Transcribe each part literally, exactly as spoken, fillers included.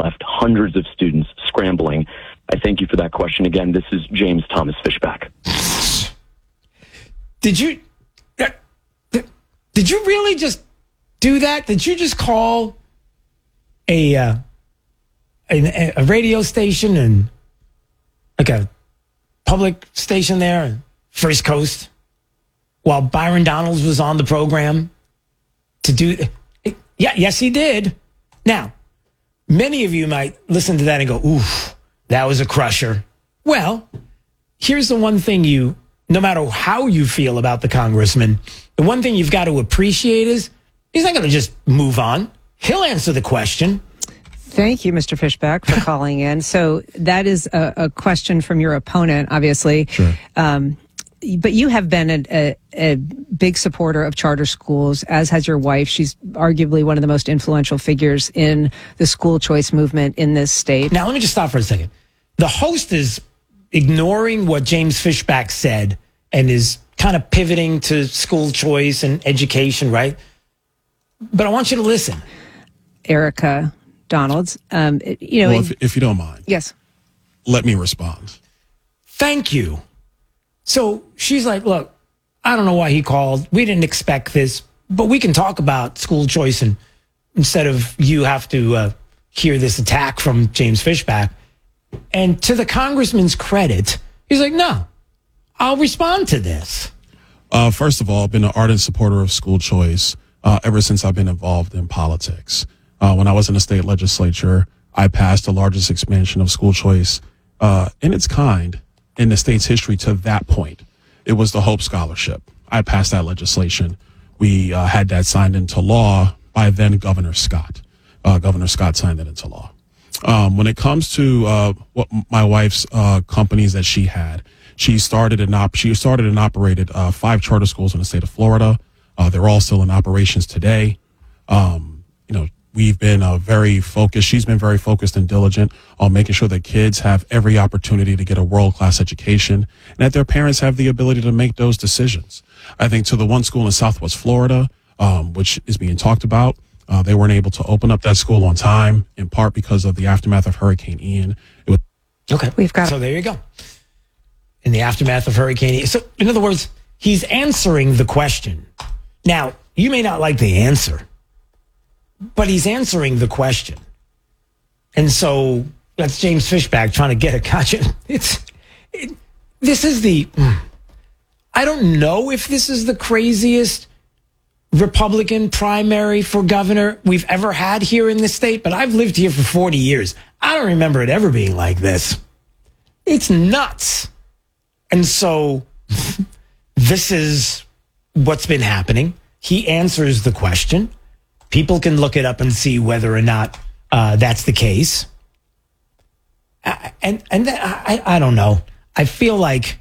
left hundreds of students scrambling. I thank you for that question. Again, this is James Thomas Fishback. Did you, did you really just do that? Did you just call a, uh, a, a radio station and like a public station there, First Coast, while Byron Donalds was on the program to do? Yeah, yes, he did. Now, many of you might listen to that and go, oof, that was a crusher. Well, here's the one thing you, no matter how you feel about the congressman, the one thing you've got to appreciate is he's not going to just move on. He'll answer the question. Thank you, Mister Fishback, for calling in. So that is a, a question from your opponent, obviously. Sure. Um, but you have been a, a, a big supporter of charter schools, as has your wife. She's arguably one of the most influential figures in the school choice movement in this state. Now, let me just stop for a second. The host is ignoring what James Fishback said and is kind of pivoting to school choice and education, right? But I want you to listen. Erica Donalds, um, you know. Well, if, if you don't mind. Yes. Let me respond. Thank you. So she's like, look, I don't know why he called. We didn't expect this, but we can talk about school choice and instead of you have to uh, hear this attack from James Fishback. And to the congressman's credit, he's like, no, I'll respond to this. Uh, first of all, I've been an ardent supporter of school choice uh, ever since I've been involved in politics. Uh, when I was in the state legislature, I passed the largest expansion of school choice uh, in its kind in the state's history to that point. It was the Hope Scholarship. I passed that legislation. We uh, had that signed into law by then Governor Scott. Uh, Governor Scott signed it into law. Um, when it comes to uh, what my wife's uh, companies that she had, she started and op- she started and operated uh, five charter schools in the state of Florida. Uh, they're all still in operations today. Um, you know, we've been uh, very focused. She's been very focused and diligent on making sure that kids have every opportunity to get a world-class education and that their parents have the ability to make those decisions. I think to the one school in Southwest Florida, um, which is being talked about, uh, they weren't able to open up that school on time, in part because of the aftermath of Hurricane Ian. It was- okay. We've got. So there you go. In the aftermath of Hurricane Ian. So in other words, he's answering the question. Now, you may not like the answer, but he's answering the question. And so that's James Fishback trying to get a gotcha. It's, it, this is the, I don't know if this is the craziest Republican primary for governor we've ever had here in the state, but I've lived here for forty years. I don't remember it ever being like this. It's nuts. And so this is what's been happening. He answers the question. People can look it up and see whether or not uh, that's the case. I, and and th- I, I don't know. I feel like,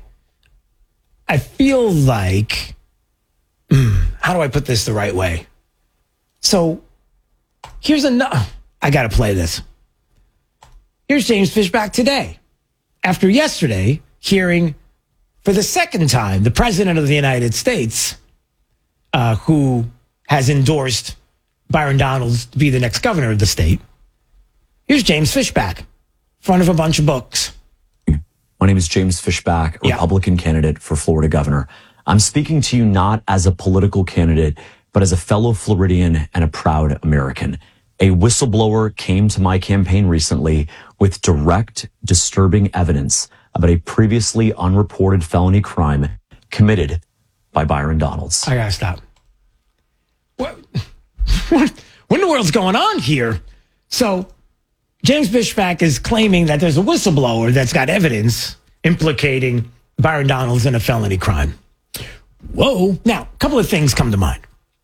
I feel like, mm, how do I put this the right way? So here's another, I got to play this. Here's James Fishback today. After yesterday hearing for the second time the president of the United States, uh, who has endorsed Byron Donalds to be the next governor of the state. Here's James Fishback in front of a bunch of books. My name is James Fishback, Yeah. Republican candidate for Florida governor. I'm speaking to you not as a political candidate, but as a fellow Floridian and a proud American. A whistleblower came to my campaign recently with direct, disturbing evidence about a previously unreported felony crime committed by Byron Donalds. I gotta stop. What, what, what in the world's going on here? So James Fishback is claiming that there's a whistleblower that's got evidence implicating Byron Donalds in a felony crime. Whoa. Now, a couple of things come to mind.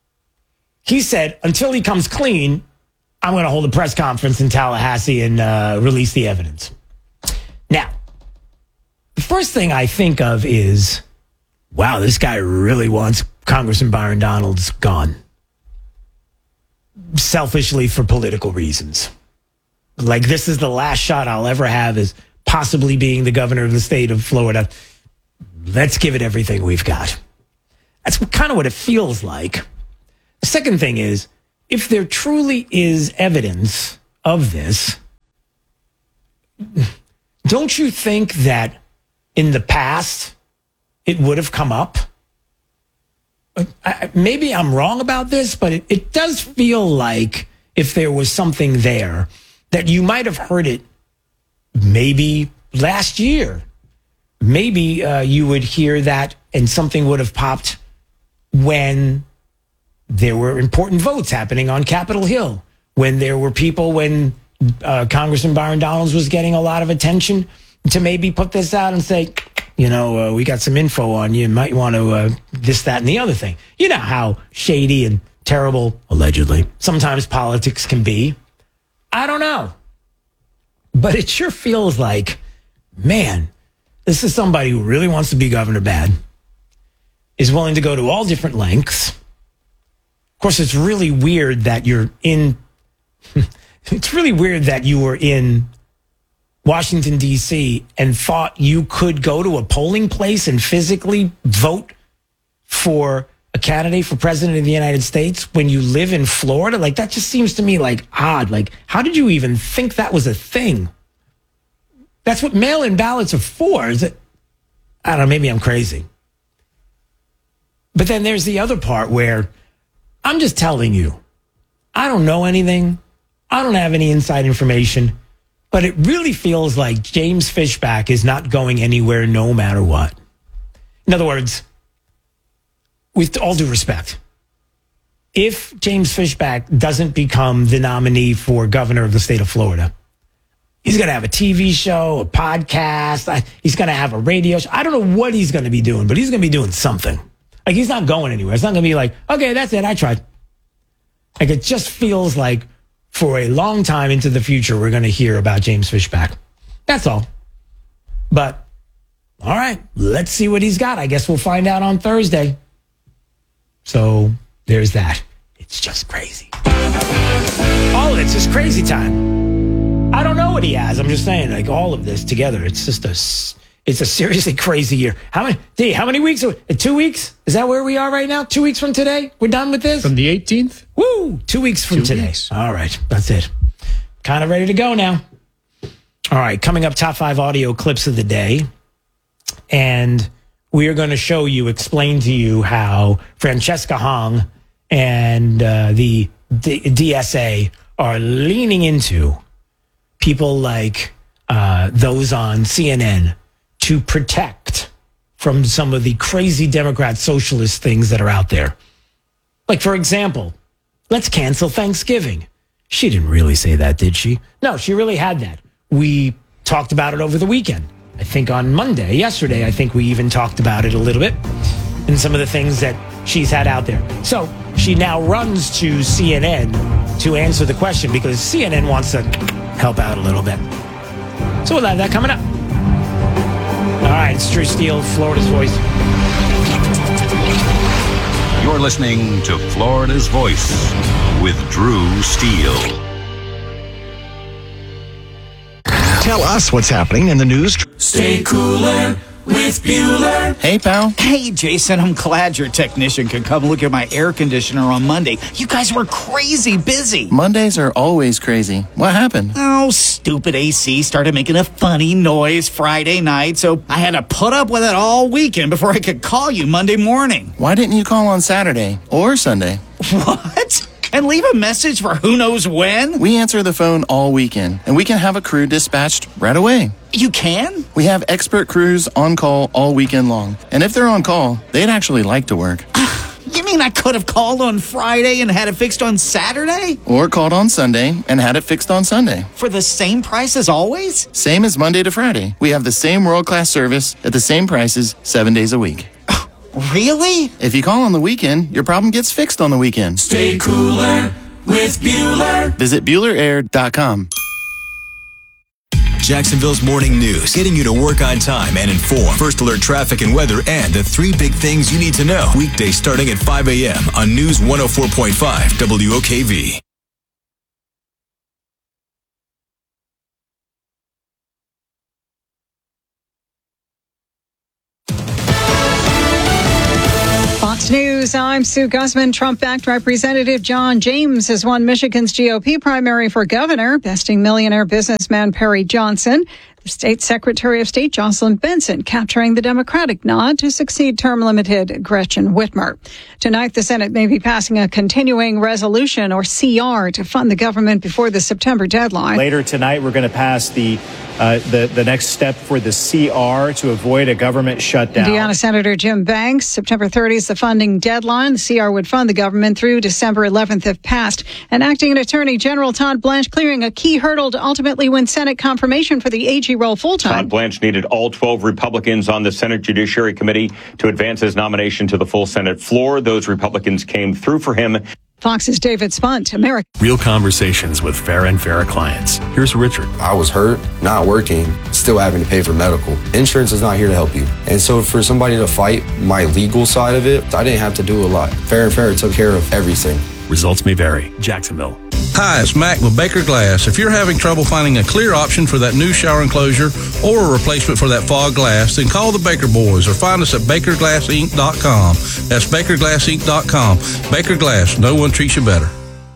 He said, until he comes clean, I'm going to hold a press conference in Tallahassee and uh, release the evidence. Now, the first thing I think of is, wow, this guy really wants Congressman Byron Donalds gone. Selfishly for political reasons. Like, this is the last shot I'll ever have as possibly being the governor of the state of Florida. Let's give it everything we've got. That's kind of what it feels like. The second thing is, if there truly is evidence of this, don't you think that in the past it would have come up? I, maybe I'm wrong about this, but it, it does feel like if there was something there that you might have heard it maybe last year. Maybe uh, you would hear that and something would have popped when there were important votes happening on Capitol Hill, when there were people, when uh, Congressman Byron Donalds was getting a lot of attention, to maybe put this out and say, you know, uh, we got some info on you. You might want to uh, this, that, and the other thing. You know how shady and terrible, allegedly, sometimes politics can be. I don't know. But it sure feels like, man, this is somebody who really wants to be governor bad, is willing to go to all different lengths. Of course, it's really weird that you're in, it's really weird that you were in Washington, D C and thought you could go to a polling place and physically vote for a candidate for president of the United States when you live in Florida. Like, that just seems to me like odd. Like, how did you even think that was a thing? That's what mail-in ballots are for. Is it? I don't know, maybe I'm crazy. But then there's the other part where I'm just telling you, I don't know anything. I don't have any inside information. But it really feels like James Fishback is not going anywhere no matter what. In other words, with all due respect, if James Fishback doesn't become the nominee for governor of the state of Florida, he's going to have a T V show, a podcast. He's going to have a radio show. I don't know what he's going to be doing, but he's going to be doing something. Like, he's not going anywhere. It's not going to be like, okay, that's it. I tried. Like, it just feels like for a long time into the future, we're going to hear about James Fishback. That's all. But, all right, let's see what he's got. I guess we'll find out on Thursday. So there's that. It's just crazy. All of it's just crazy time. I don't know what he has. I'm just saying, like, all of this together, it's just a, it's a seriously crazy year. How many, D, how many weeks? Two weeks? Is that where we are right now? Two weeks from today? We're done with this? From the eighteenth? Woo! Two weeks from Two today. weeks. All right. That's it. Kind of ready to go now. All right. Coming up, top five audio clips of the day. And we are going to show you, explain to you how Francesca Hong and uh, the D- DSA are leaning into people like uh, those on C N N to protect from some of the crazy Democrat socialist things that are out there. Like, for example, let's cancel Thanksgiving. She didn't really say that, did she? No, she really had that. We talked about it over the weekend. I think on Monday, yesterday, I think we even talked about it a little bit and some of the things that she's had out there. So she now runs to C N N to answer the question because C N N wants to help out a little bit. So we'll have that coming up. All right, it's Drew Steele, Florida's Voice. You're listening to Florida's Voice with Drew Steele. Tell us what's happening in the news. Stay cooler with Bueller. Hey, pal. Hey, Jason, I'm glad your technician could come look at my air conditioner on Monday. You guys were crazy busy. Mondays are always crazy. What happened? Oh, stupid A C started making a funny noise Friday night, so I had to put up with it all weekend before I could call you Monday morning. Why didn't you call on Saturday or Sunday? What? And leave a message for who knows when? We answer the phone all weekend, and we can have a crew dispatched right away. You can? We have expert crews on call all weekend long. And if they're on call, they'd actually like to work. You mean I could have called on Friday and had it fixed on Saturday? Or called on Sunday and had it fixed on Sunday. For the same price as always? Same as Monday to Friday. We have the same world-class service at the same prices seven days a week. Really? If you call on the weekend, your problem gets fixed on the weekend. Stay cooler with Bueller. Visit Bueller Air dot com. Jacksonville's morning news, getting you to work on time and informed. First alert traffic and weather and the three big things you need to know. Weekdays starting at five a.m. on News one oh four point five W O K V. Fox Fox News, I'm Sue Guzman. Trump-backed Representative John James has won Michigan's G O P primary for governor, besting millionaire businessman Perry Johnson. The state Secretary of State Jocelyn Benson capturing the Democratic nod to succeed term-limited Gretchen Whitmer. Tonight, the Senate may be passing a continuing resolution, or C R, to fund the government before the September deadline. Later tonight, we're going to pass the uh, the the next step for the C R to avoid a government shutdown. Indiana Senator Jim Banks, September thirtieth is the funding deadline. The C R would fund the government through December eleventh if passed. And acting Attorney General Todd Blanche clearing a key hurdle to ultimately win Senate confirmation for the A G role full-time. Todd Blanche needed all twelve Republicans on the Senate Judiciary Committee to advance his nomination to the full Senate floor. Those Republicans came through for him. Fox's David Spunt, America. Real conversations with Fair and Fair clients. Here's Richard. I was hurt, not working, still having to pay for medical. Insurance is not here to help you. And so for somebody to fight my legal side of it, I didn't have to do a lot. Fair and Fair took care of everything. Results may vary. Jacksonville. Hi, it's Mac with Baker Glass. If you're having trouble finding a clear option for that new shower enclosure or a replacement for that fog glass, then call the Baker Boys or find us at baker glass inc dot com. That's baker glass inc dot com. Baker Glass, no one treats you better.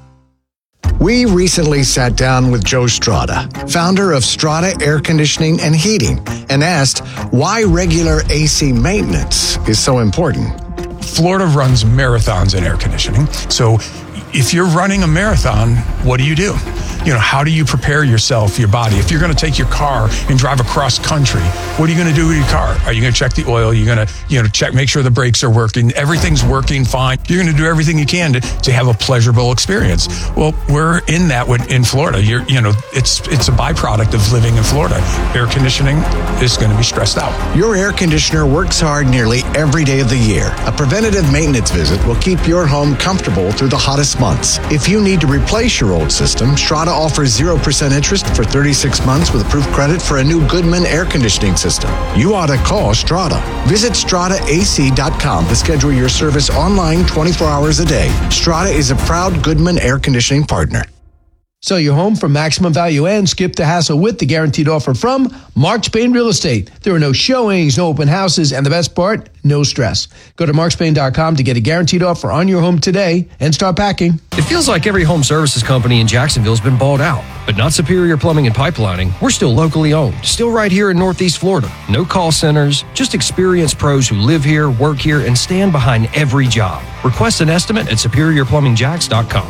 We recently sat down with Joe Strada, founder of Strada Air Conditioning and Heating, and asked why regular A C maintenance is so important. Florida runs marathons in air conditioning, so if you're running a marathon, what do you do? You know, how do you prepare yourself, your body? If you're going to take your car and drive across country, what are you going to do with your car? Are you going to check the oil? You're going to, you know, check, make sure the brakes are working. Everything's working fine. You're going to do everything you can to, to have a pleasurable experience. Well, we're in that with, in Florida. You're, you know, it's it's a byproduct of living in Florida. Air conditioning is going to be stressed out. Your air conditioner works hard nearly every day of the year. A preventative maintenance visit will keep your home comfortable through the hottest months. If you need to replace your old system, Strada offers zero percent interest for thirty-six months with approved credit for a new Goodman air conditioning system. You ought to call Strada. Visit strada a c dot com to schedule your service online twenty-four hours a day. Strada is a proud Goodman air conditioning partner. Sell your home for maximum value and skip the hassle with the guaranteed offer from Mark Spain Real Estate. There are no showings, no open houses, and the best part, no stress. Go to mark spain dot com to get a guaranteed offer on your home today and start packing. It feels like every home services company in Jacksonville has been bought out, but not Superior Plumbing and Pipelining. We're still locally owned, still right here in Northeast Florida. No call centers, just experienced pros who live here, work here, and stand behind every job. Request an estimate at superior plumbing jacks dot com.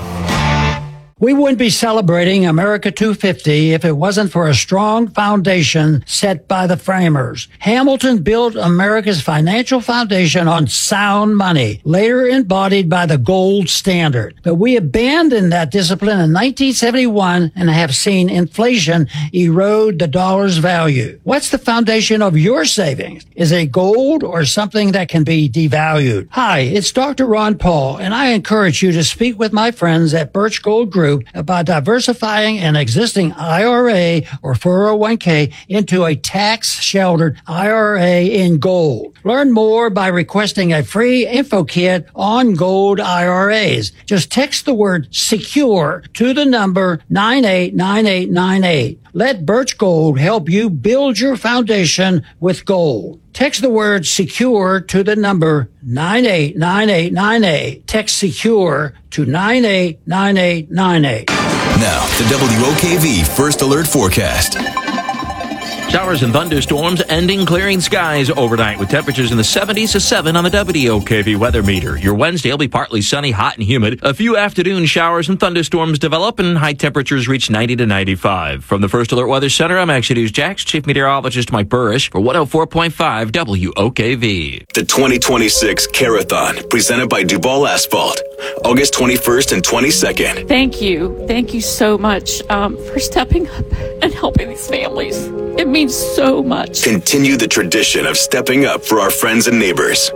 We wouldn't be celebrating America two fifty if it wasn't for a strong foundation set by the framers. Hamilton built America's financial foundation on sound money, later embodied by the gold standard. But we abandoned that discipline in nineteen seventy-one and have seen inflation erode the dollar's value. What's the foundation of your savings? Is it gold or something that can be devalued? Hi, it's Doctor Ron Paul, and I encourage you to speak with my friends at Birch Gold Group about diversifying an existing I R A or four oh one k into a tax-sheltered I R A in gold. Learn more by requesting a free info kit on gold I R As. Just text the word SECURE to the number nine eight nine eight nine eight. Let Birch Gold help you build your foundation with gold. Text the word SECURE to the number nine eight nine eight nine eight. Text SECURE to nine eight nine eight nine eight. Now, the W O K V First Alert Forecast. Showers and thunderstorms ending, clearing skies overnight with temperatures in the seventies to seven on the W O K V weather meter. Your Wednesday will be partly sunny, hot, and humid. A few afternoon showers and thunderstorms develop, and high temperatures reach ninety to ninety-five. From the First Alert Weather Center, I'm Action News Jax Chief Meteorologist Mike Burrish for one oh four point five W O K V. The twenty twenty-six Carathon, presented by Duval Asphalt, August twenty-first and twenty-second. Thank you. Thank you so much um, for stepping up and helping these families. It means so much. Continue the tradition of stepping up for our friends and neighbors.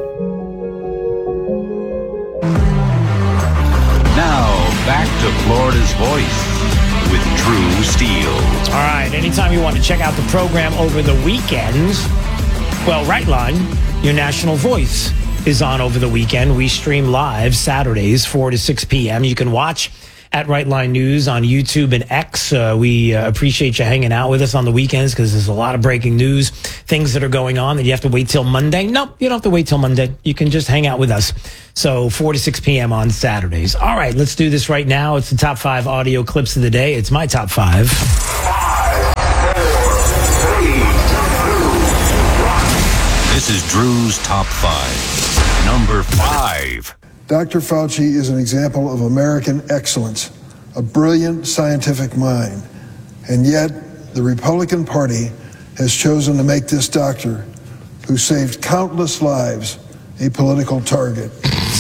Now, back to Florida's Voice with Drew Steele. All right, anytime you want to check out the program over the weekend, well, Rightline, your national voice, is on over the weekend. We stream live Saturdays, four to six p.m. You can watch at Right Line News on YouTube and X. Uh, we uh, appreciate you hanging out with us on the weekends because there's a lot of breaking news, things that are going on that you have to wait till Monday. Nope, you don't have to wait till Monday. You can just hang out with us. So four to six p.m. on Saturdays. All right, let's do this right now. It's the top five audio clips of the day. It's my top five. This is Drew's Top five. Number five. Doctor Fauci is an example of American excellence, a brilliant scientific mind. And yet, the Republican Party has chosen to make this doctor, who saved countless lives, a political target.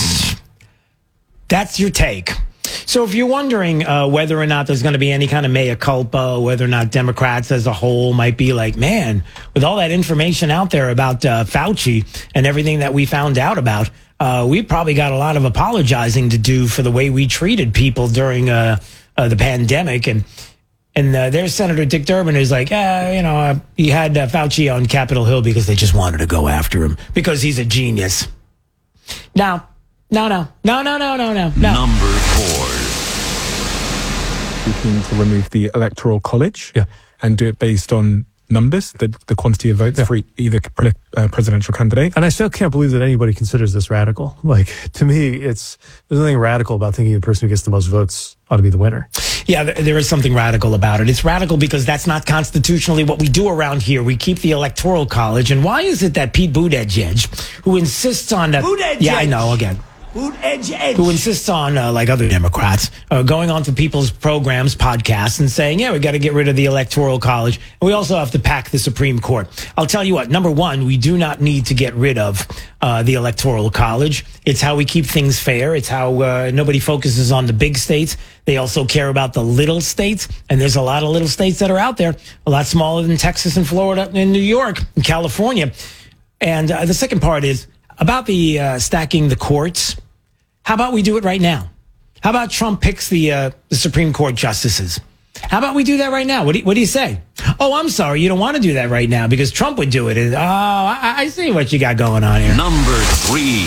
That's your take. So if you're wondering uh, whether or not there's going to be any kind of mea culpa, whether or not Democrats as a whole might be like, man, with all that information out there about uh, Fauci and everything that we found out about, uh, we probably got a lot of apologizing to do for the way we treated people during uh, uh, the pandemic. And and uh, there's Senator Dick Durbin who's like, yeah, you know, uh, he had uh, Fauci on Capitol Hill because they just wanted to go after him because he's a genius. Now, no, no, no, no, no, no, no, no. Number four. Seeking to remove the electoral college yeah. and do it based on numbers, the, the quantity of votes yeah. for either pre- uh, presidential candidate. And I still can't believe that anybody considers this radical. Like, to me, it's there's nothing radical about thinking the person who gets the most votes ought to be the winner. Yeah, there is something radical about it. It's radical because that's not constitutionally what we do around here. We keep the electoral college. And why is it that Pete Buttigieg, who insists on that? Buttigieg. Yeah, I know, again. Who insists on, uh, like other Democrats, uh, going on to people's programs, podcasts, and saying, yeah, we got to get rid of the Electoral College. And we also have to pack the Supreme Court. I'll tell you what, number one, we do not need to get rid of uh, the Electoral College. It's how we keep things fair. It's how uh, nobody focuses on the big states. They also care about the little states. And there's a lot of little states that are out there, a lot smaller than Texas and Florida and New York and California. And uh, the second part is about the uh, stacking the courts. How about we do it right now? How about Trump picks the uh, the Supreme Court justices? How about we do that right now? What do you, what do you say? Oh, I'm sorry, you don't want to do that right now because Trump would do it. Oh, I, I see what you got going on here. Number three.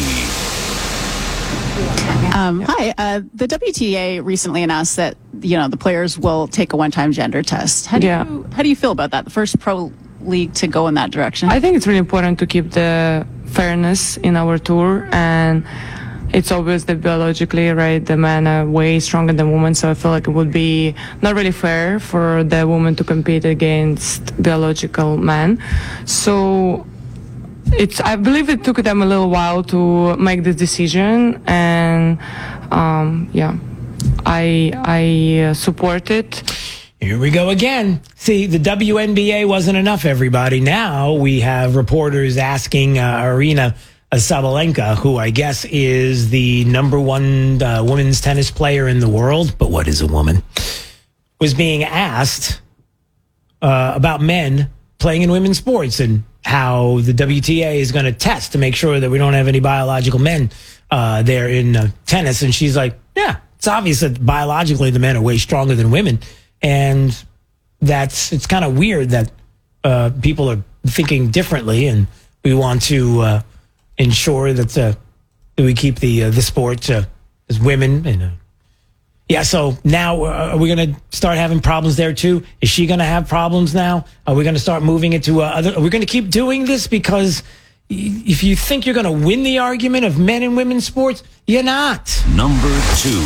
Um, hi, uh, the W T A recently announced that you know the players will take a one-time gender test. How do yeah. you how do you feel about that? The first pro league to go in that direction. I think it's really important to keep the fairness in our tour, and it's obvious that biologically, right, the men are way stronger than women, so I feel like it would be not really fair for the woman to compete against biological men. So it's, I believe it took them a little while to make this decision, and um, yeah, I, I uh, support it. Here we go again. See, the W N B A wasn't enough, everybody. Now we have reporters asking uh, Arena Sabalenka, who I guess is the number one uh, women's tennis player in the world, but what is a woman, was being asked uh, about men playing in women's sports and how the W T A is going to test to make sure that we don't have any biological men uh, there in uh, tennis. And she's like, yeah, it's obvious that biologically the men are way stronger than women. And that's, it's kind of weird that uh, people are thinking differently, and we want to uh, ensure that, uh, that we keep the uh, the sport uh, as women. And uh, yeah, so now uh, are we going to start having problems there too? Is she going to have problems now? Are we going to start moving it to uh, other? Are we going to keep doing this? Because if you think you're going to win the argument of men and women's sports, you're not. Number two.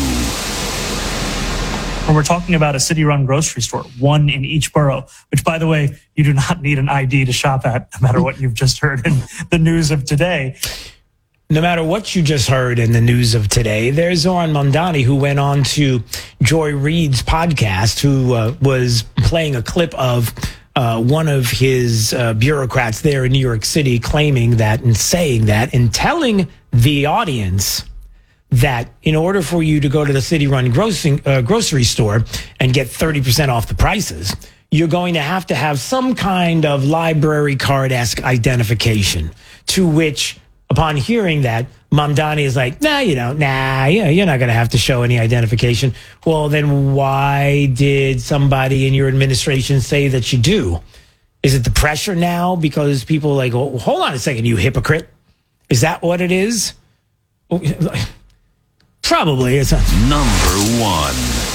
When we're talking about a city-run grocery store, one in each borough, which, by the way, you do not need an I D to shop at, no matter what you've just heard in the news of today. No matter what you just heard in the news of today, there's Zoran Mondani, who went on to Joy Reid's podcast, who uh, was playing a clip of uh, one of his uh, bureaucrats there in New York City claiming that and saying that and telling the audience that in order for you to go to the city-run grocery, uh, grocery store and get thirty percent off the prices, you're going to have to have some kind of library card-esque identification, to which, upon hearing that, Mamdani is like, nah, you don't, nah, you're not going to have to show any identification. Well, then why did somebody in your administration say that you do? Is it the pressure now because people are like, oh, hold on a second, you hypocrite? Is that what it is? Probably. It's not. Number one.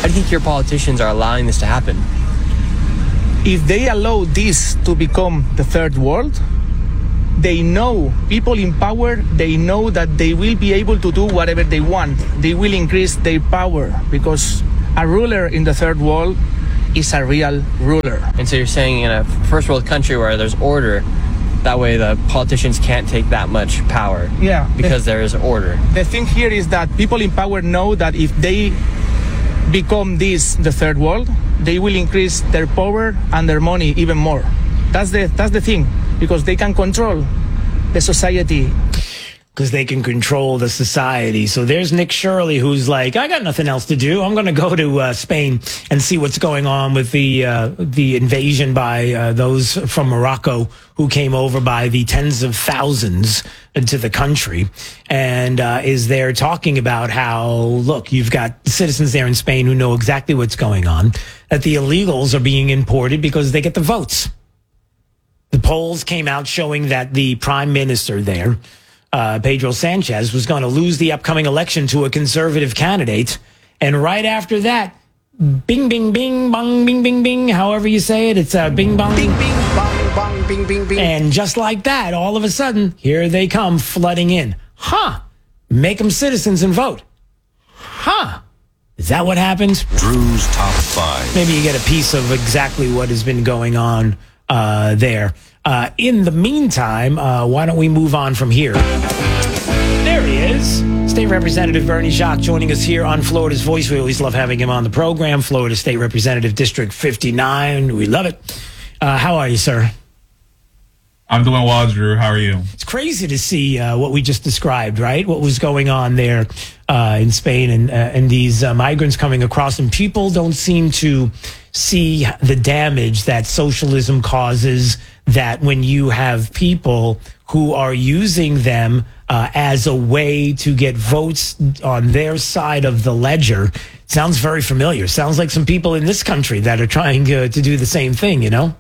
How do you think your politicians are allowing this to happen? If they allow this to become the third world, they know, people in power, they know that they will be able to do whatever they want. They will increase their power because a ruler in the third world is a real ruler. And so you're saying in a first world country where there's order, that way the politicians can't take that much power. Yeah. Because there is order. The thing here is that people in power know that if they become this the third world, they will increase their power and their money even more. That's the that's the thing, because they can control the society. Because they can control the society. So there's Nick Shirley, who's like, I got nothing else to do. I'm going to go to uh, Spain and see what's going on with the uh, the invasion by uh, those from Morocco who came over by the tens of thousands into the country, and uh, is there talking about how, look, you've got citizens there in Spain who know exactly what's going on, that the illegals are being imported because they get the votes. The polls came out showing that the prime minister there, Uh, Pedro Sanchez, was going to lose the upcoming election to a conservative candidate. And right after that, bing, bing, bing, bong, bing, bing, bing, however you say it, it's a uh, bing, bong. Bing, bing, bong, bong, bing, bing, bing. And just like that, all of a sudden, here they come flooding in. Huh. Make them citizens and vote. Huh. Is that what happened? Drew's Top five. Maybe you get a piece of exactly what has been going on uh, there. Uh, in the meantime, uh, why don't we move on from here? There he is. State Representative Bernie Jacques joining us here on Florida's Voice. We always love having him on the program. Florida State Representative District fifty-nine. We love it. Uh, how are you, sir? I'm doing well, Drew. How are you? It's crazy to see uh, what we just described, right? What was going on there uh, in Spain and, uh, and these uh, migrants coming across. And people don't seem to see the damage that socialism causes, that when you have people who are using them uh, as a way to get votes on their side of the ledger. It sounds very familiar. Sounds like some people in this country that are trying uh, to do the same thing, you know?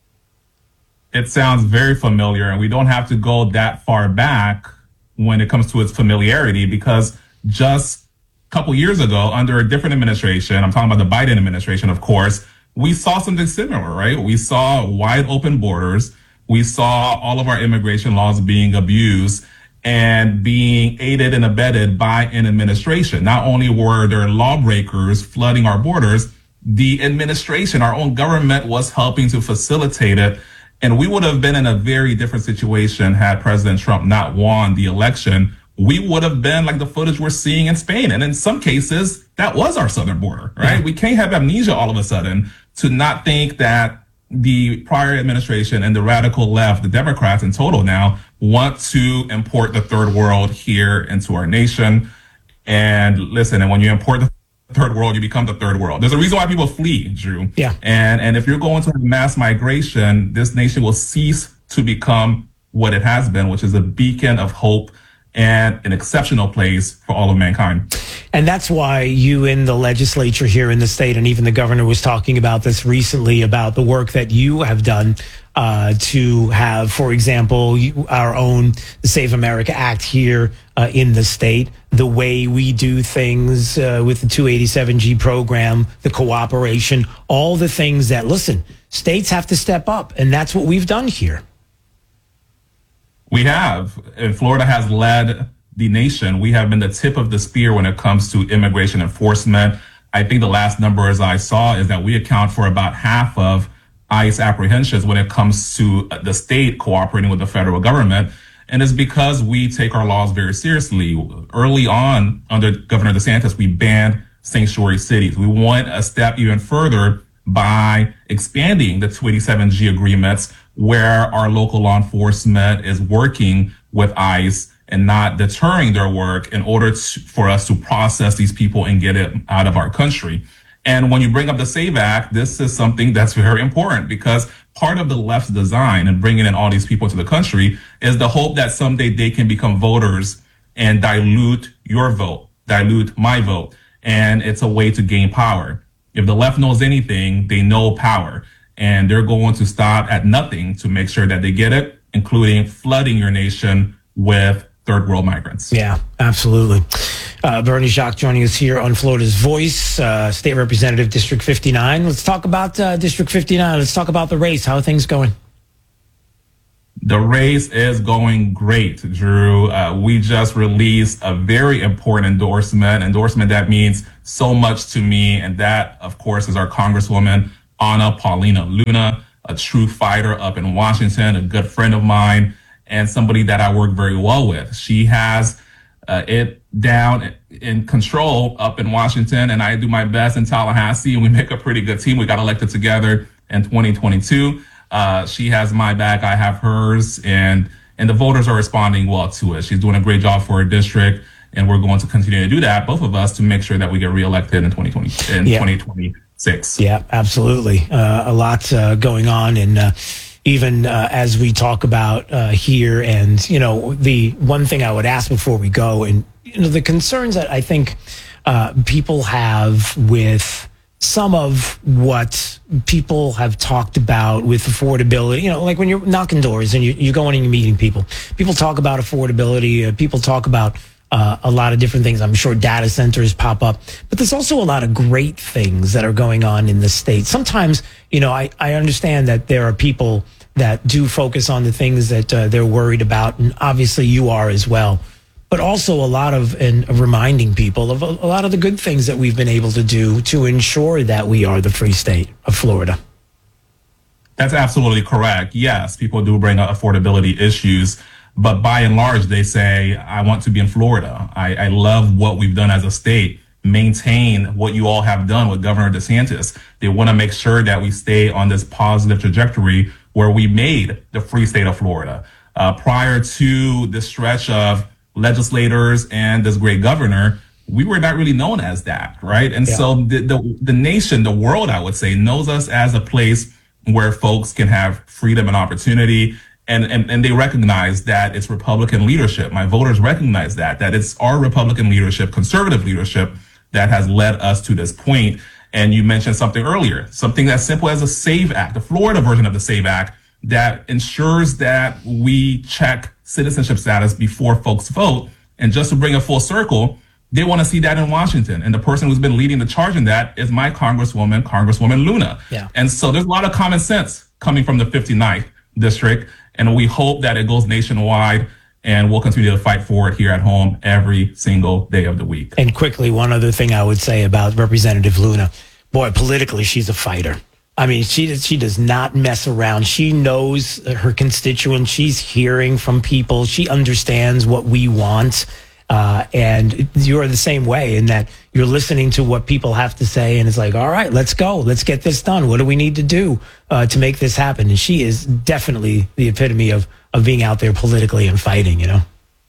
It sounds very familiar, and we don't have to go that far back when it comes to its familiarity, because just a couple years ago, under a different administration, I'm talking about the Biden administration, of course, we saw something similar, right? We saw wide open borders. We saw all of our immigration laws being abused and being aided and abetted by an administration. Not only were there lawbreakers flooding our borders, the administration, our own government, was helping to facilitate it. And we would have been in a very different situation had President Trump not won the election. We would have been like the footage we're seeing in Spain. And in some cases, that was our southern border, right? We can't have amnesia all of a sudden to not think that the prior administration and the radical left, the Democrats in total now, want to import the third world here into our nation. And listen, and when you import the third world, you become the third world. There's a reason why people flee, Drew. Yeah. And and if you're going to have mass migration, this nation will cease to become what it has been, which is a beacon of hope and an exceptional place for all of mankind. And that's why you in the legislature here in the state, and even the governor was talking about this recently, about the work that you have done uh, to have, for example, you, our own Save America Act here uh, in the state, the way we do things uh, with the two eighty-seven G program, the cooperation, all the things that, listen, states have to step up. And that's what we've done here. We have. And Florida has led the nation. We have been the tip of the spear when it comes to immigration enforcement. I think the last numbers I saw is that we account for about half of ICE apprehensions when it comes to the state cooperating with the federal government. And it's because we take our laws very seriously. Early on, under Governor DeSantis, we banned sanctuary cities. We went a step even further by expanding the two eighty-seven G agreements, where our local law enforcement is working with ICE and not deterring their work in order to, for us to process these people and get it out of our country. And when you bring up the SAVE Act, this is something that's very important, because part of the left's design in bringing in all these people to the country is the hope that someday they can become voters and dilute your vote, dilute my vote. And it's a way to gain power. If the left knows anything, they know power. And they're going to stop at nothing to make sure that they get it, including flooding your nation with third world migrants. Yeah, absolutely. Uh, Bernie Jacques joining us here on Florida's Voice, uh, State Representative, District fifty-nine. Let's talk about uh, District fifty-nine. Let's talk about the race. How are things going? The race is going great, Drew. Uh, we just released a very important endorsement, endorsement that means so much to me. And that, of course, is our Congresswoman, Ana Paulina Luna, a true fighter up in Washington, a good friend of mine, and somebody that I work very well with. She has uh, it down in control up in Washington, and I do my best in Tallahassee, and we make a pretty good team. We got elected together in twenty twenty-two. Uh, she has my back, I have hers, and and the voters are responding well to it. She's doing a great job for her district, and we're going to continue to do that, both of us, to make sure that we get reelected in twenty twenty in yeah. twenty twenty-six. Yeah, absolutely. Uh, a lot uh, going on, and uh, even uh, as we talk about uh, here, and you know, the one thing I would ask before we go, and you know, the concerns that I think uh, people have with some of what people have talked about with affordability, you know, like when you're knocking doors and you, you're going and you're meeting people, people talk about affordability, uh, people talk about uh, a lot of different things. I'm sure data centers pop up, but there's also a lot of great things that are going on in the state. Sometimes, you know, I, I understand that there are people that do focus on the things that uh, they're worried about, and obviously you are as well. But also a lot of, and reminding people of a, a lot of the good things that we've been able to do to ensure that we are the free state of Florida. That's absolutely correct. Yes, people do bring up affordability issues, but by and large, they say, I want to be in Florida. I, I love what we've done as a state, maintain what you all have done with Governor DeSantis. They want to make sure that we stay on this positive trajectory where we made the free state of Florida. Uh, prior to the stretch of legislators and this great governor, we were not really known as that, right? And yeah. so the, the the nation, the world, I would say, knows us as a place where folks can have freedom and opportunity, and, and, and they recognize that it's Republican leadership. My voters recognize that, that it's our Republican leadership, conservative leadership, that has led us to this point. And you mentioned something earlier, something as simple as a SAVE Act, the Florida version of the SAVE Act, that ensures that we check citizenship status before folks vote. And just to bring it full circle, they want to see that in Washington. And the person who's been leading the charge in that is my Congresswoman, Congresswoman Luna. Yeah. And so there's a lot of common sense coming from the fifty-ninth district. And we hope that it goes nationwide, and we'll continue to fight for it here at home every single day of the week. And quickly, one other thing I would say about Representative Luna, boy, politically, she's a fighter. I mean, she she does not mess around. She knows her constituents. She's hearing from people. She understands what we want. Uh, and you're the same way in that you're listening to what people have to say. And it's like, all right, let's go. Let's get this done. What do we need to do uh, to make this happen? And she is definitely the epitome of, of being out there politically and fighting, you know?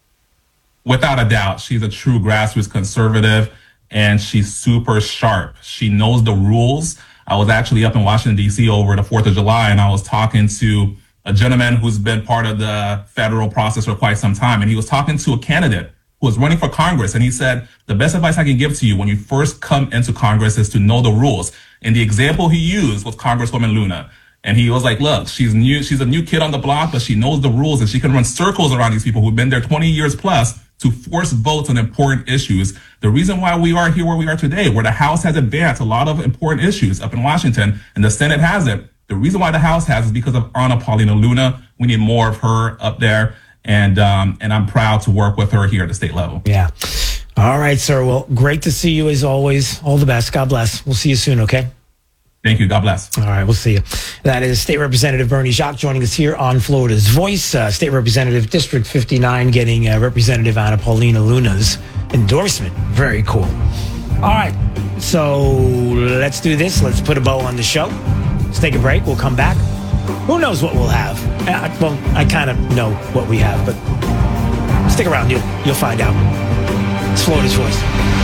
Without a doubt, she's a true grassroots conservative, and she's super sharp. She knows the rules. I was actually up in Washington, D C over the fourth of July, and I was talking to a gentleman who's been part of the federal process for quite some time. And he was talking to a candidate who was running for Congress. And he said, the best advice I can give to you when you first come into Congress is to know the rules. And the example he used was Congresswoman Luna. And he was like, look, she's new. She's a new kid on the block, but she knows the rules, and she can run circles around these people who've been there twenty years plus to force votes on important issues. The reason why we are here where we are today, where the House has advanced a lot of important issues up in Washington and the Senate hasn't, the reason why the House has is because of Ana Paulina Luna. We need more of her up there. And um, and I'm proud to work with her here at the state level. Yeah. All right, sir. Well, great to see you as always. All the best. God bless. We'll see you soon, okay? Thank you. God bless. All right, we'll see you. That is State Representative Bernie Jacques joining us here on Florida's Voice. Uh, State Representative District fifty-nine getting uh, Representative Ana Paulina Luna's endorsement. Very cool. All right, so let's do this. Let's put a bow on the show. Let's take a break. We'll come back. Who knows what we'll have? Uh, well, I kind of know what we have, but stick around. You'll, you'll find out. It's Florida's Voice.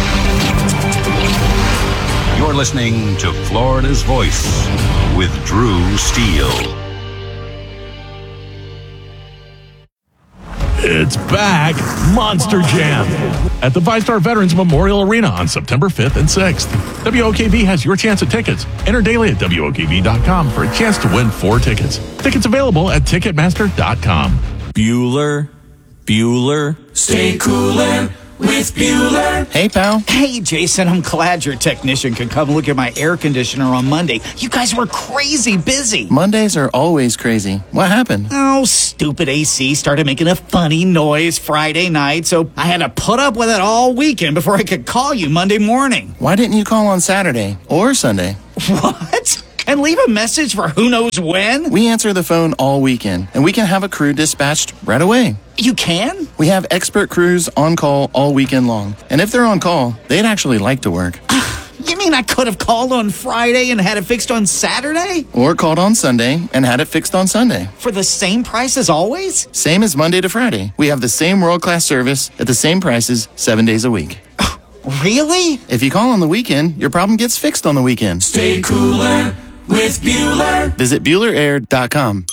You're listening to Florida's Voice with Drew Steele. It's back, Monster Jam, at the Five Star Veterans Memorial Arena on September fifth and sixth. W O K V has your chance at tickets. Enter daily at W O K V dot com for a chance to win four tickets. Tickets available at Ticketmaster dot com. Bueller. Bueller. Stay cooler with Bueller. Hey, pal. Hey, Jason, I'm glad your technician could come look at my air conditioner on Monday. You guys were crazy busy. Mondays are always crazy. What happened? Oh, stupid A C started making a funny noise Friday night, so I had to put up with it all weekend before I could call you Monday morning. Why didn't you call on Saturday or Sunday? What? And leave a message for who knows when? We answer the phone all weekend, and we can have a crew dispatched right away. You can? We have expert crews on call all weekend long. And if they're on call, they'd actually like to work. You mean I could have called on Friday and had it fixed on Saturday? Or called on Sunday and had it fixed on Sunday. For the same price as always? Same as Monday to Friday. We have the same world-class service at the same prices seven days a week. Really? If you call on the weekend, your problem gets fixed on the weekend. Stay cooler with Bueller. Visit Bueller Air dot com.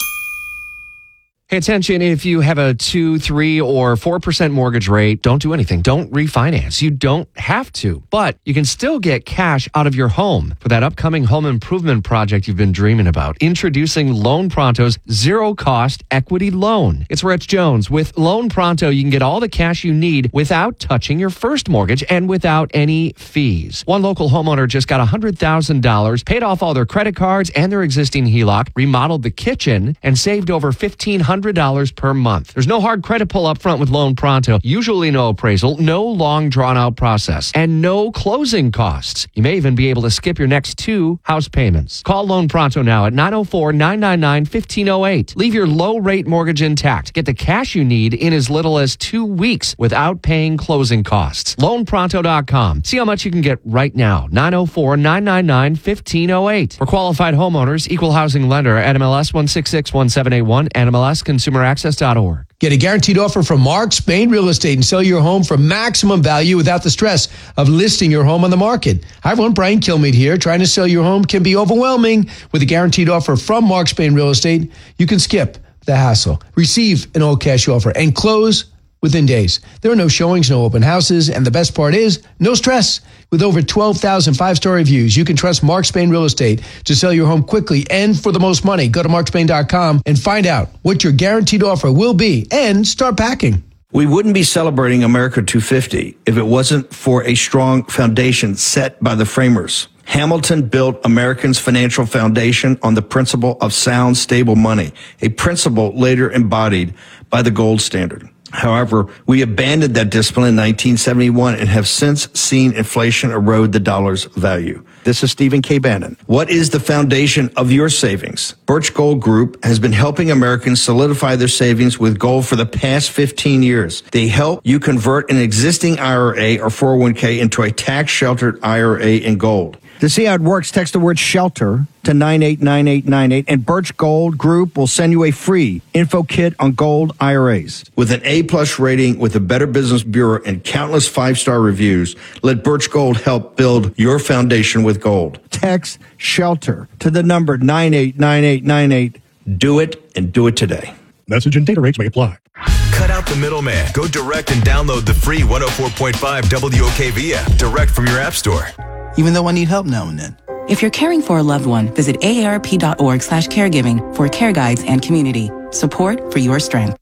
Hey, attention, if you have a two, three, or four percent mortgage rate, don't do anything. Don't refinance. You don't have to, but you can still get cash out of your home for that upcoming home improvement project you've been dreaming about. Introducing Loan Pronto's zero-cost equity loan. It's Rich Jones. With Loan Pronto, you can get all the cash you need without touching your first mortgage and without any fees. One local homeowner just got one hundred thousand dollars, paid off all their credit cards and their existing H E L O C, remodeled the kitchen, and saved over fifteen hundred dollars per month. There's no hard credit pull up front with Loan Pronto, usually no appraisal, no long drawn out process, and no closing costs. You may even be able to skip your next two house payments. Call Loan Pronto now at nine oh four, nine nine nine, one five oh eight. Leave your low rate mortgage intact. Get the cash you need in as little as two weeks without paying closing costs. loan pronto dot com. See how much you can get right now. nine oh four, nine nine nine, one five oh eight. For qualified homeowners, equal housing lender at M L S one six six one seven eight one and M L S consumer access dot org. Get a guaranteed offer from Mark Spain Real Estate and sell your home for maximum value without the stress of listing your home on the market. Hi everyone, Brian Kilmeade here. Trying to sell your home can be overwhelming. With a guaranteed offer from Mark Spain Real Estate, you can skip the hassle, receive an all cash offer, and close within days. There are no showings, no open houses, and the best part is no stress. With over twelve thousand five-star reviews, you can trust Mark Spain Real Estate to sell your home quickly and for the most money. Go to mark spain dot com and find out what your guaranteed offer will be and start packing. We wouldn't be celebrating America two fifty if it wasn't for a strong foundation set by the framers. Hamilton built Americans' financial foundation on the principle of sound, stable money, a principle later embodied by the gold standard. However, we abandoned that discipline in nineteen seventy-one and have since seen inflation erode the dollar's value. This is Stephen K. Bannon. What is the foundation of your savings? Birch Gold Group has been helping Americans solidify their savings with gold for the past fifteen years. They help you convert an existing I R A or four oh one k into a tax-sheltered I R A in gold. To see how it works, text the word SHELTER to nine eight nine eight nine eight, and Birch Gold Group will send you a free info kit on gold I R As. With an A-plus rating with the Better Business Bureau and countless five-star reviews, let Birch Gold help build your foundation with gold. Text SHELTER to the number nine eight nine eight nine eight. Do it, and do it today. Message and data rates may apply. Cut out the middleman. Go direct and download the free one oh four point five W O K V app direct from your app store. Even though I need help now and then. If you're caring for a loved one, visit A A R P dot org slash caregiving for care guides and community support for your strength.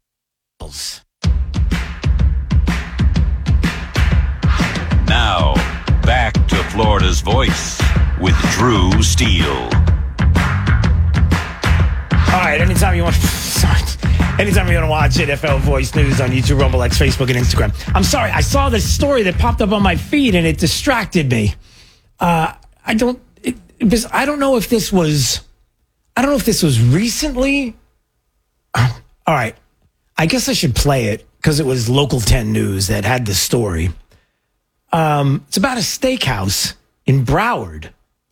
Now, back to Florida's Voice with Drew Steele. All right, anytime you want, sorry, anytime you want to watch N F L Voice News on YouTube, Rumble, X, Facebook, and Instagram. I'm sorry, I saw this story that popped up on my feed and it distracted me. Uh, I don't, it, it was, I don't know if this was, I don't know if this was recently. All right, I guess I should play it because it was Local ten News that had this story. Um, it's about a steakhouse in Broward.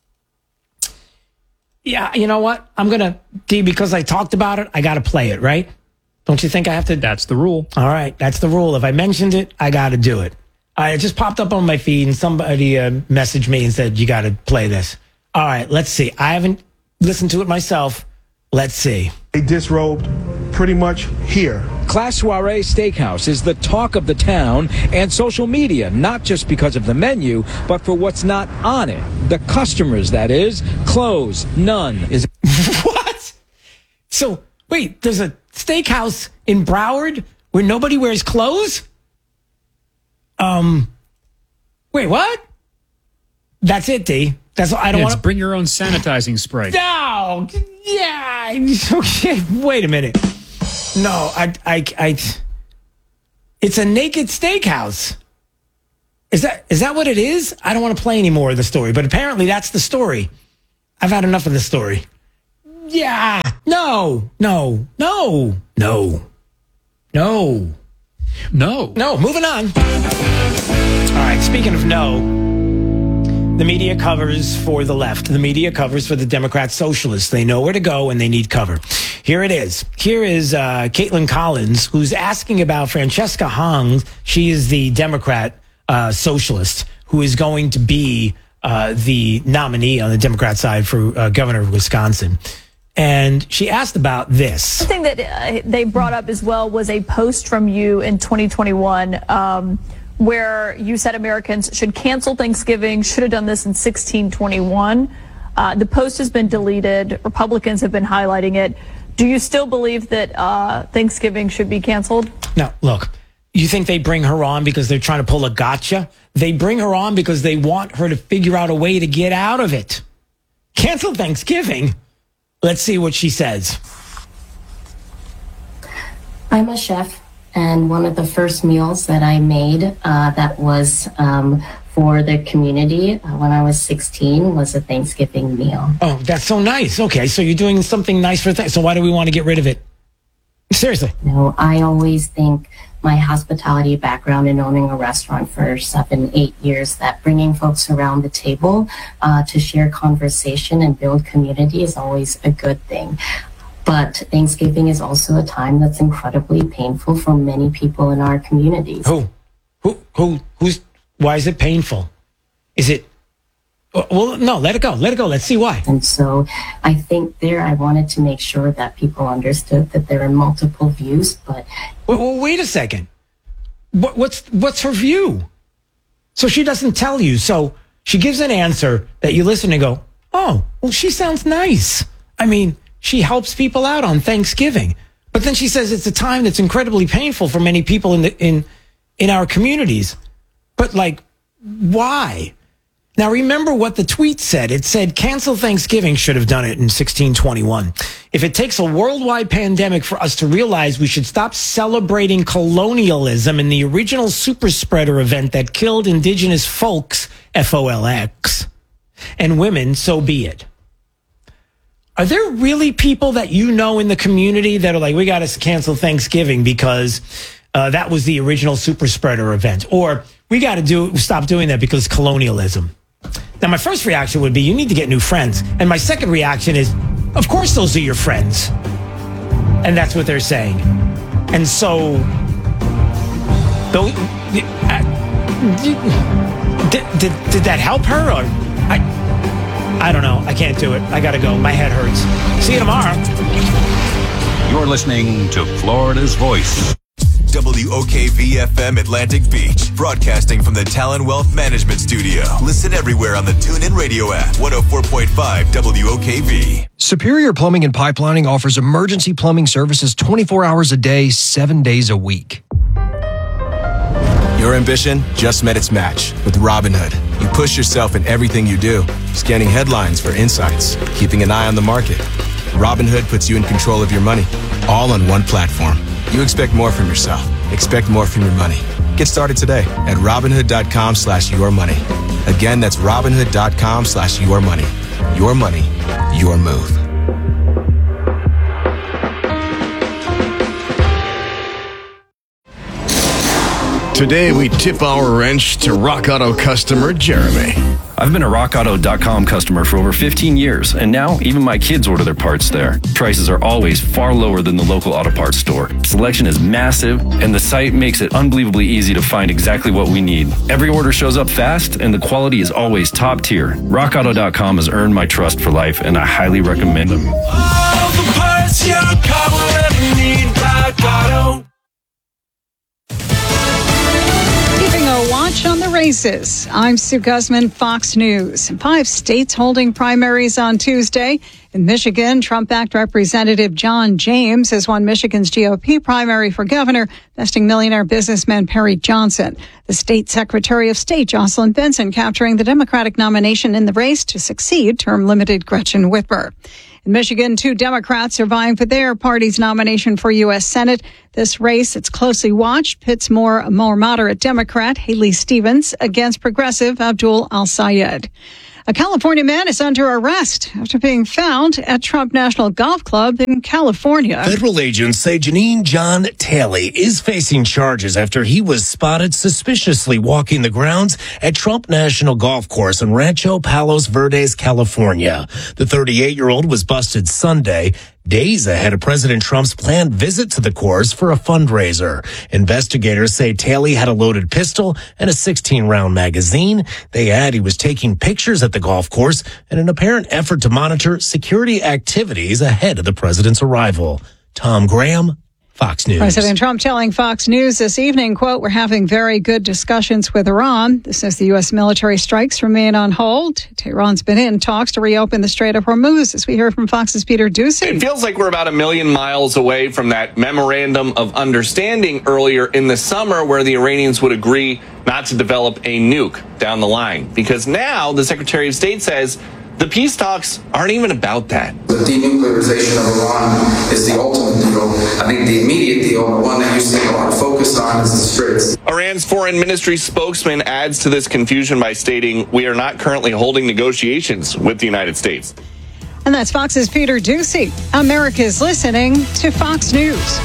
Yeah, you know what? I'm going to, D, because I talked about it, I got to play it, right? Don't you think I have to? That's the rule. All right, that's the rule. If I mentioned it, I got to do it. All right, it just popped up on my feed and somebody uh, messaged me and said, you got to play this. All right, let's see. I haven't listened to it myself. Let's see. They disrobed pretty much here. Class Soiree Steakhouse is the talk of the town and social media, not just because of the menu, but for what's not on it. The customers, that is. Close. None. Is What? So, wait, there's a steakhouse in Broward where nobody wears clothes? Um, wait, what? That's it, D. That's I don't Yeah, want it's to bring your own sanitizing spray. No, yeah. Okay, wait a minute. No, I, I, I. It's a naked steakhouse. Is that is that what it is? I don't want to play any more of the story, but apparently that's the story. I've had enough of the story. Yeah. No. No. No. No. No. No. No. Moving on. All right. Speaking of no. The media covers for the left. The media covers for the Democrat socialists. They know where to go and they need cover. Here it is. Here is uh, Caitlin Collins, who's asking about Francesca Hong. She is the Democrat uh, socialist who is going to be uh, the nominee on the Democrat side for uh, governor of Wisconsin. And she asked about this. Something that uh, they brought up as well was a post from you in twenty twenty-one um, where you said Americans should cancel Thanksgiving, should have done this in sixteen twenty-one. Uh, the post has been deleted. Republicans have been highlighting it. Do you still believe that uh, Thanksgiving should be canceled? Now, look, you think they bring her on because they're trying to pull a gotcha? They bring her on because they want her to figure out a way to get out of it. Cancel Thanksgiving? Let's see what she says. I'm a chef. And one of the first meals that I made uh, that was um, for the community uh, when I was sixteen was a Thanksgiving meal. Oh, that's so nice. Okay, so you're doing something nice for things. So why do we want to get rid of it? Seriously. No, I always think my hospitality background in owning a restaurant for seven, eight years, that bringing folks around the table uh, to share conversation and build community is always a good thing. But Thanksgiving is also a time that's incredibly painful for many people in our communities. Who? Who? Who? Who's? Why is it painful? Is it? Well, no, let it go. Let it go. Let's see why. And so I think there I wanted to make sure that people understood that there are multiple views, but... Well, well, wait a second. What, what's, what's her view? So she doesn't tell you. So she gives an answer that you listen and go, oh, well, she sounds nice. I mean, she helps people out on Thanksgiving. But then she says it's a time that's incredibly painful for many people in the, in, in our communities. But like, why? Now, remember what the tweet said. It said, cancel Thanksgiving, should have done it in sixteen twenty-one. If it takes a worldwide pandemic for us to realize we should stop celebrating colonialism and the original super spreader event that killed indigenous folks, F O L X, and women, so be it. Are there really people that you know in the community that are like, we got to cancel Thanksgiving because uh, that was the original super spreader event? Or we got to do stop doing that because colonialism? Now, my first reaction would be, you need to get new friends. And my second reaction is, of course those are your friends. And that's what they're saying. And so, those, uh, did, did, did that help her? Or I, I don't know. I can't do it. I got to go. My head hurts. See you tomorrow. You're listening to Florida's Voice. W O K V F M Atlantic Beach, broadcasting from the Talon Wealth Management Studio. Listen everywhere on the TuneIn Radio app. one oh four point five W O K V. Superior Plumbing and Pipelining offers emergency plumbing services twenty-four hours a day, seven days a week. Your ambition just met its match with Robinhood. You push yourself in everything you do, scanning headlines for insights, keeping an eye on the market. Robinhood puts you in control of your money, all on one platform. You expect more from yourself. Expect more from your money. Get started today at Robinhood.com slash your money. Again, that's Robinhood.com slash your money. Your money, your move. Today, we tip our wrench to Rock Auto customer Jeremy. I've been a rock auto dot com customer for over fifteen years, and now even my kids order their parts there. Prices are always far lower than the local auto parts store. Selection is massive, and the site makes it unbelievably easy to find exactly what we need. Every order shows up fast, and the quality is always top tier. rock auto dot com has earned my trust for life, and I highly recommend them. All the parts your car will ever need, Rock Auto. Keeping a watch on the races. I'm Sue Guzman, Fox News. Five states holding primaries on Tuesday. In Michigan, Trump-backed Representative John James has won Michigan's G O P primary for governor, besting millionaire businessman Perry Johnson. The state Secretary of State, Jocelyn Benson, capturing the Democratic nomination in the race to succeed term-limited Gretchen Whitmer. In Michigan, two Democrats are vying for their party's nomination for U S Senate. This race, it's closely watched, pits more a more moderate Democrat, Haley Stevens, against progressive Abdul Al-Sayed. A California man is under arrest after being found at Trump National Golf Club in California. Federal agents say Janine John Talley is facing charges after he was spotted suspiciously walking the grounds at Trump National Golf Course in Rancho Palos Verdes, California. The thirty-eight-year-old was busted Sunday, days ahead of President Trump's planned visit to the course for a fundraiser. Investigators say Talley had a loaded pistol and a sixteen-round magazine. They add he was taking pictures at the golf course in an apparent effort to monitor security activities ahead of the president's arrival. Tom Graham, Fox News. President Trump telling Fox News this evening, quote, "We're having very good discussions with Iran." This as the U S military strikes remain on hold. Tehran's been in talks to reopen the Strait of Hormuz, as we hear from Fox's Peter Doocy. It feels like we're about a million miles away from that memorandum of understanding earlier in the summer where the Iranians would agree not to develop a nuke down the line. Because now the Secretary of State says the peace talks aren't even about that. The denuclearization of Iran is the ultimate deal. I think the immediate deal, the one that you see a lot of focus on, is the Straits. Iran's foreign ministry spokesman adds to this confusion by stating, "We are not currently holding negotiations with the United States." And that's Fox's Peter Doocy. America's listening to Fox News.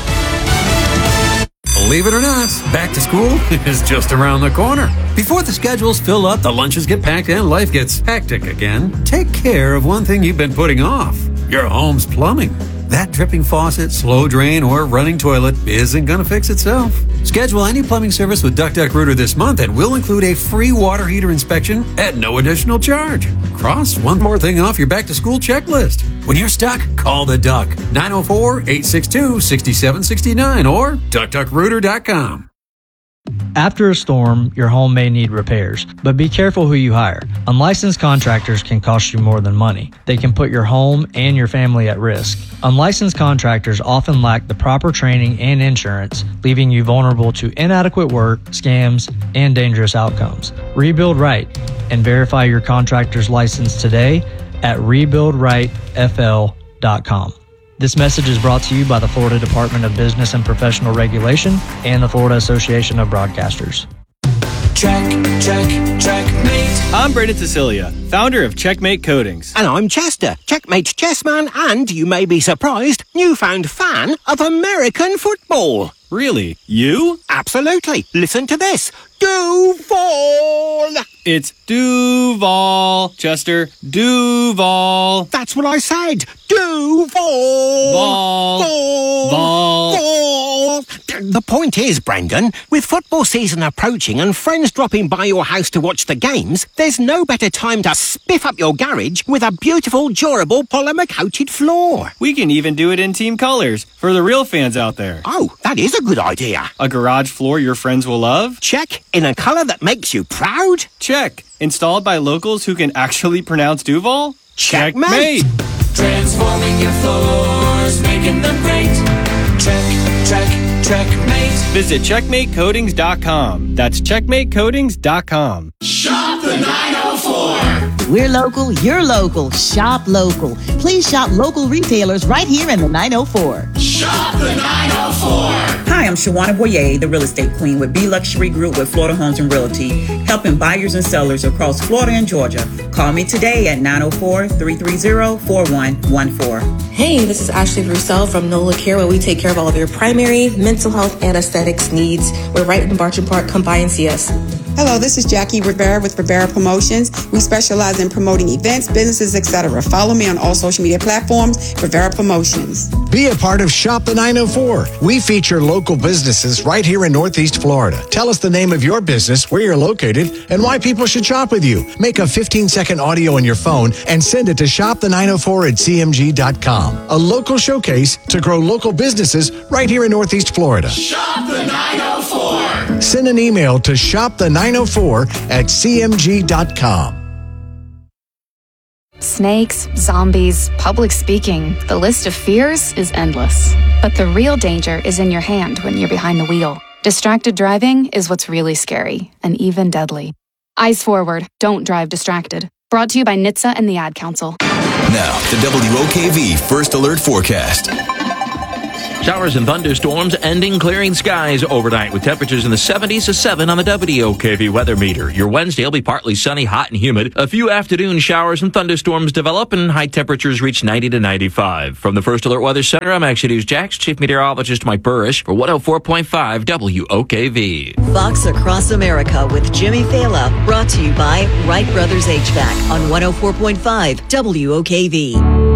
Believe it or not, back to school is just around the corner. Before the schedules fill up, the lunches get packed, and life gets hectic again, take care of one thing you've been putting off: your home's plumbing. That dripping faucet, slow drain, or running toilet isn't going to fix itself. Schedule any plumbing service with Duck Duck Rooter this month, and we'll include a free water heater inspection at no additional charge. Cross one more thing off your back-to-school checklist. When you're stuck, call the Duck. nine oh four, eight six two, six seven six nine or duck duck rooter dot com. After a storm, your home may need repairs, but be careful who you hire. Unlicensed contractors can cost you more than money. They can put your home and your family at risk. Unlicensed contractors often lack the proper training and insurance, leaving you vulnerable to inadequate work, scams, and dangerous outcomes. Rebuild right and verify your contractor's license today at rebuild right f l dot com. This message is brought to you by the Florida Department of Business and Professional Regulation and the Florida Association of Broadcasters. Check, check, checkmate. I'm Brandon Cecilia, founder of Checkmate Coatings. And I'm Chester, Checkmate's chessman and, you may be surprised, newfound fan of American football. Really? You? Absolutely. Listen to this. Duval! It's Duval, Chester. Duval. That's what I said. Duval. Ball. Ball. Ball. Ball. The point is, Brendan, with football season approaching and friends dropping by your house to watch the games, there's no better time to spiff up your garage with a beautiful, durable, polymer-coated floor. We can even do it in team colors for the real fans out there. Oh, that is a good idea. A garage floor your friends will love? Check. In a color that makes you proud? Check. Installed by locals who can actually pronounce Duval? Checkmate. Transforming your floors, making them great. Check, check, checkmate. Visit checkmate coatings dot com. That's checkmate coatings dot com. Shop the nine oh four. We're local, you're local. Shop local. Please shop local retailers right here in the nine oh four. Shop the nine oh four. Hi, I'm Shawana Boyer, the real estate queen with B Luxury Group with Florida Homes and Realty, helping buyers and sellers across Florida and Georgia. Call me today at nine oh four, three three zero, four one one four. Hey, this is Ashley Roussel from NOLA Care, where we take care of all of your primary, mental health, and aesthetics needs. We're right in Bartram Park. Come by and see us. Hello, this is Jackie Rivera with Rivera Promotions. We specialize in promoting events, businesses, et cetera. Follow me on all social media platforms, Rivera Promotions. Be a part of Shop the nine oh four. We feature local businesses right here in Northeast Florida. Tell us the name of your business, where you're located, and why people should shop with you. Make a fifteen-second audio on your phone and send it to shop the nine oh four at c m g dot com. A local showcase to grow local businesses right here in Northeast Florida. Shop the nine oh four. Send an email to shop the nine oh four at c m g dot com. Snakes, zombies, public speaking. The list of fears is endless. But the real danger is in your hand when you're behind the wheel. Distracted driving is what's really scary and even deadly. Eyes forward. Don't drive distracted. Brought to you by N H T S A and the Ad Council. Now, the W O K V First Alert Forecast. Showers and thunderstorms ending, clearing skies overnight with temperatures in the seventies to seven on the W O K V weather meter. Your Wednesday will be partly sunny, hot, and humid. A few afternoon showers and thunderstorms develop, and high temperatures reach ninety to ninety-five. From the First Alert Weather Center, I'm Action News Jax Chief Meteorologist Mike Burrish for one oh four point five W O K V. Fox Across America with Jimmy Fela, brought to you by Wright Brothers H V A C on one oh four point five W O K V.